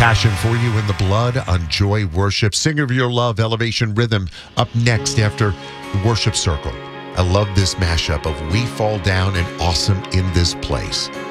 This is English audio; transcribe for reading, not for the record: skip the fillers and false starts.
Passion for You in the Blood on Joy Worship. Singer of Your Love, Elevation Rhythm, up next after the Worship Circle. I love this mashup of We Fall Down and Awesome in This Place.